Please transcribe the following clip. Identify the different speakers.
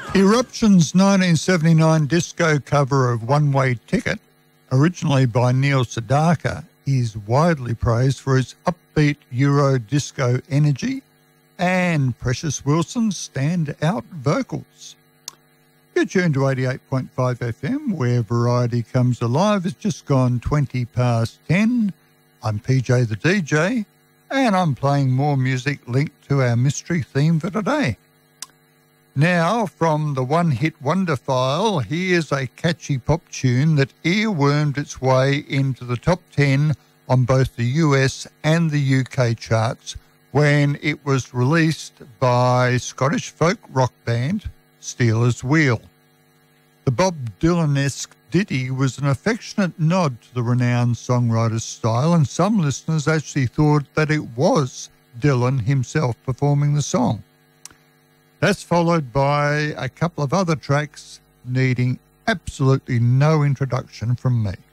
Speaker 1: Eruption's 1979 disco cover of One Way Ticket, originally by Neil Sedaka, is widely praised for its upbeat Euro disco energy and Precious Wilson's standout vocals. You're tuned to 88.5 FM, where variety comes alive. It's just gone 20 past 10. I'm PJ the DJ, and I'm playing more music linked to our mystery theme for today. Now, from the one-hit wonder file, here's a catchy pop tune that earwormed its way into the top 10 on both the US and the UK charts when it was released by Scottish folk rock band Stealers Wheel. The Bob Dylan-esque ditty was an affectionate nod to the renowned songwriter's style, and some listeners actually thought that it was Dylan himself performing the song. That's followed by a couple of other tracks needing absolutely no introduction from me.